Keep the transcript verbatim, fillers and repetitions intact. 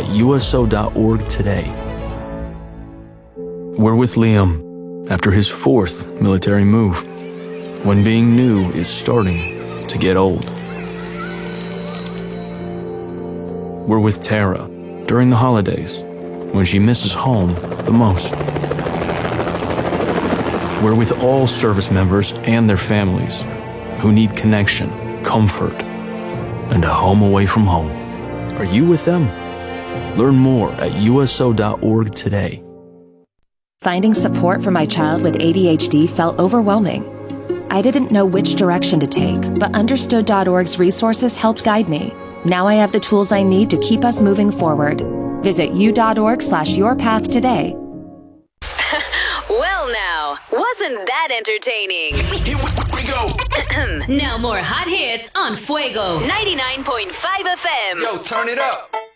at U S O dot org today. We're with Liam after his fourth military move, when being new is starting to get old. We're with Tara during the holidays, when she misses home the most. We're with all service members and their families who need connection, comfort, and a home away from home. Are you with them? Learn more at U S O dot org today. Finding support for my child with A D H D felt overwhelming. I didn't know which direction to take, but Understood dot org's resources helped guide me. Now I have the tools I need to keep us moving forward. Visit u.org slash your path today. Well now, wasn't that entertaining? Here we go. Now more hot hits on Fuego ninety-nine point five F M. Yo, turn it up.